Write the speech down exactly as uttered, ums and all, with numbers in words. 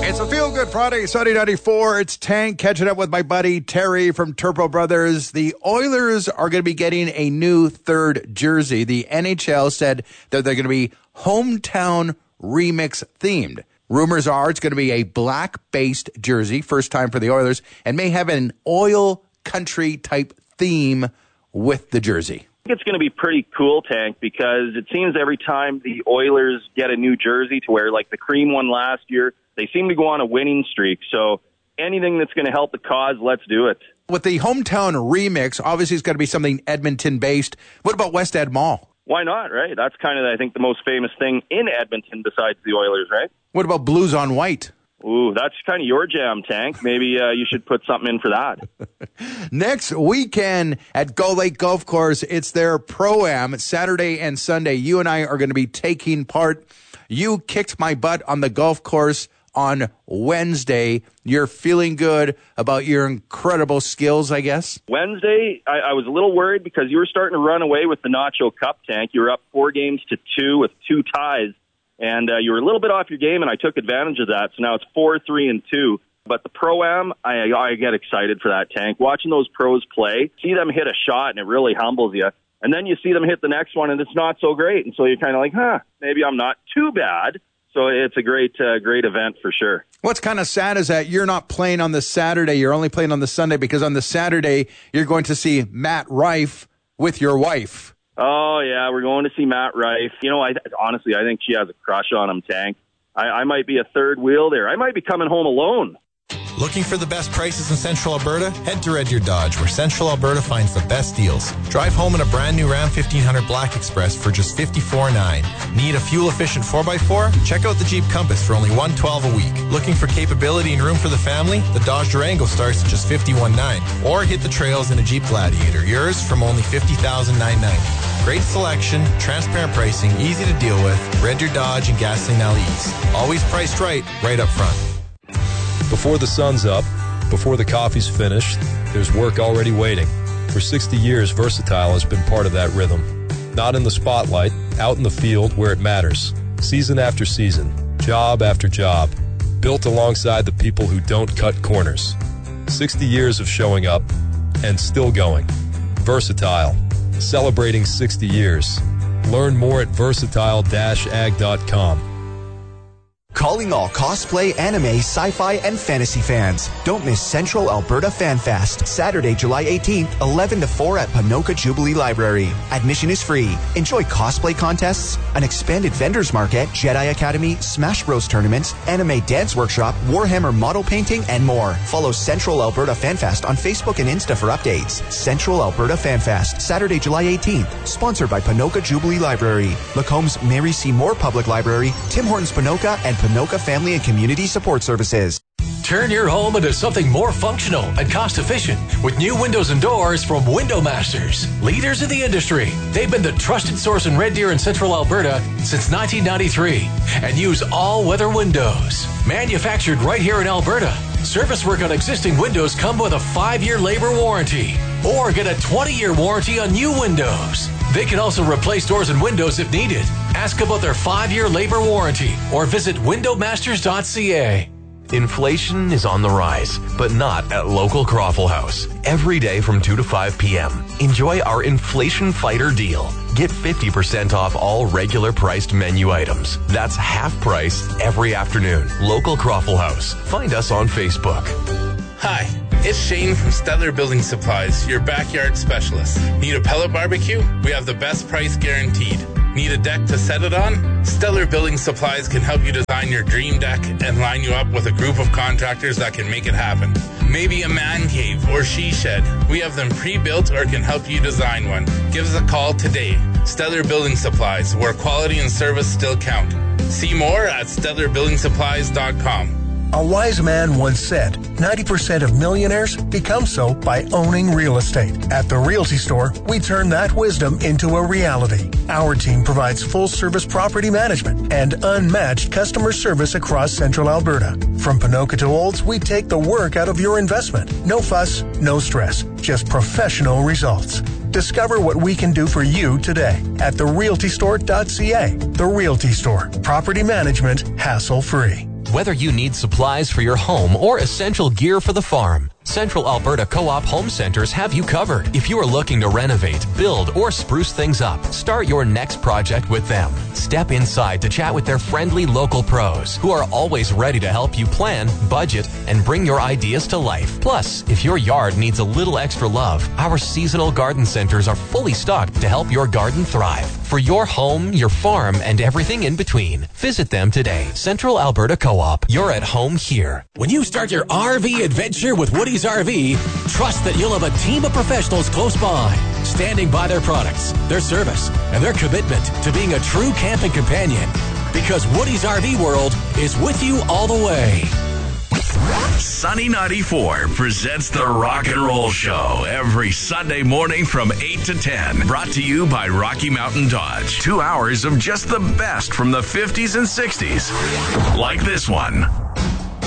It's a Feel Good Friday, Sunday ninety-four. It's Tank catching up with my buddy Terry from Turbo Brothers. The Oilers are going to be getting a new third jersey. The N H L said that they're going to be hometown remix themed. Rumors are it's going to be a black-based jersey, first time for the Oilers, and may have an oil country type theme with the jersey. I think it's going to be pretty cool, Tank, because it seems every time the Oilers get a new jersey to wear, like the cream one last year, they seem to go on a winning streak. So anything that's going to help the cause, let's do it. With the hometown remix, obviously it's got to be something Edmonton-based. What about West Ed Mall? Why not, right? That's kind of, I think, the most famous thing in Edmonton besides the Oilers, right? What about Blues on White? Ooh, that's kind of your jam, Tank. Maybe uh, you should put something in for that. Next weekend at Gull Lake Golf Course, it's their Pro-Am, Saturday and Sunday. You and I are going to be taking part. You kicked my butt on the golf course on Wednesday. You're feeling good about your incredible skills, I guess? Wednesday, I, I was a little worried because you were starting to run away with the Nacho Cup, Tank. You were up four games to two with two ties. And uh, you were a little bit off your game, and I took advantage of that. So now it's four, three, and two. But the Pro-Am, I, I get excited for that, Tank. Watching those pros play, see them hit a shot, and it really humbles you. And then you see them hit the next one, and it's not so great. And so you're kind of like, huh, maybe I'm not too bad. So it's a great, uh, great event for sure. What's kind of sad is that you're not playing on the Saturday. You're only playing on the Sunday because on the Saturday, you're going to see Matt Rife with your wife. Oh, yeah, we're going to see Matt Rife. You know, I honestly, I think she has a crush on him, Tank. I, I might be a third wheel there. I might be coming home alone. Looking for the best prices in Central Alberta? Head to Red Deer Dodge, where Central Alberta finds the best deals. Drive home in a brand new Ram fifteen hundred Black Express for just fifty-four dollars and nine cents. Need a fuel-efficient four by four? Check out the Jeep Compass for only one hundred twelve dollars a week. Looking for capability and room for the family? The Dodge Durango starts at just fifty-one thousand nine hundred dollars. Or hit the trails in a Jeep Gladiator, yours from only fifty thousand nine hundred ninety dollars. Great selection, transparent pricing, easy to deal with. Red Deer Dodge and Gasoline Alley East. Always priced right, right up front. Before the sun's up, before the coffee's finished, there's work already waiting. For sixty years, Versatile has been part of that rhythm. Not in the spotlight, out in the field where it matters. Season after season, job after job, built alongside the people who don't cut corners. sixty years of showing up and still going. Versatile, celebrating sixty years. Learn more at versatile dash ag dot com. Calling all cosplay, anime, sci-fi, and fantasy fans. Don't miss Central Alberta Fan Fest, Saturday, July eighteenth, eleven to four at Ponoka Jubilee Library. Admission is free. Enjoy cosplay contests, an expanded vendors market, Jedi Academy, Smash Bros tournaments, anime dance workshop, Warhammer model painting, and more. Follow Central Alberta Fan Fest on Facebook and Insta for updates. Central Alberta Fan Fest, Saturday, July eighteenth. Sponsored by Ponoka Jubilee Library, Lacomb's Mary C. Moore Public Library, Tim Hortons Ponoka, and Ponoka Family and Community Support Services. Turn your home into something more functional and cost-efficient with new windows and doors from Window Masters, leaders in the industry. They've been the trusted source in Red Deer and Central Alberta since nineteen ninety-three and use all-weather windows. Manufactured right here in Alberta. Service work on existing windows come with a five-year labor warranty or get a twenty-year warranty on new windows. They can also replace doors and windows if needed. Ask about their five-year labor warranty or visit window masters dot c a. Inflation is on the rise, but not at local Croffle House. Every day from two to five p.m., enjoy our Inflation Fighter deal. Get fifty percent off all regular priced menu items. That's half price every afternoon. Local Croffle House. Find us on Facebook. Hi, it's Shane from Stellar Building Supplies, your backyard specialist. Need a pellet barbecue? We have the best price guaranteed. Need a deck to set it on? Stellar Building Supplies can help you design your dream deck and line you up with a group of contractors that can make it happen. Maybe a man cave or she shed. We have them pre-built or can help you design one. Give us a call today. Stellar Building Supplies, where quality and service still count. See more at stellar building supplies dot com. A wise man once said, ninety percent of millionaires become so by owning real estate. At the Realty Store, we turn that wisdom into a reality. Our team provides full-service property management and unmatched customer service across Central Alberta. From Ponoka to Olds, we take the work out of your investment. No fuss, no stress, just professional results. Discover what we can do for you today at the realty store dot c a. The Realty Store. Property management hassle-free. Whether you need supplies for your home or essential gear for the farm, Central Alberta Co-op Home Centers have you covered. If you are looking to renovate, build, or spruce things up, start your next project with them. Step inside to chat with their friendly local pros who are always ready to help you plan, budget, and bring your ideas to life. Plus, if your yard needs a little extra love, our seasonal garden centers are fully stocked to help your garden thrive. For your home, your farm, and everything in between, visit them today. Central Alberta Co-op. You're at home here. When you start your R V adventure with Woody's R V, trust that you'll have a team of professionals close by, standing by their products, their service, and their commitment to being a true camping companion. Because Woody's R V World is with you all the way. Sunny ninety-four presents the Rock and Roll Show every Sunday morning from eight to ten. Brought to you by Rocky Mountain Dodge. Two hours of just the best from the fifties and sixties. Like this one.